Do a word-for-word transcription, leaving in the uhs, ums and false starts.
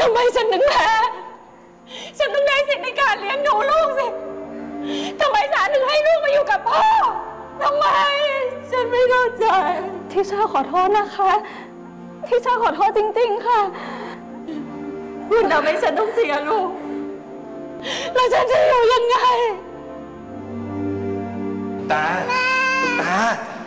ำไมฉันถึงแพ้ฉันต้องได้สิทธิในการเลี้ยงดูลูกสิทำไมศาลถึงให้ลูกมาอยู่กับพ่อทำไมฉันไม่เข้าใจทิชาขอโทษนะคะทิชาขอโทษจริงๆค่ะคุณทำให้ฉันต้องเสียลูกแล้วฉันจะอยู่ยังไงตาตา